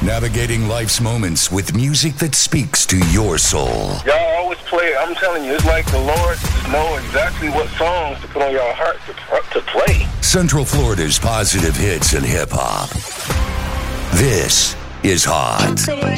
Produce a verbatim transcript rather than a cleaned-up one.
Navigating life's moments with music that speaks to your soul. Y'all always play, I'm telling you, it's like the Lord know exactly what songs to put on your heart to, to play. Central Florida's positive hits and hip-hop. This is Hot.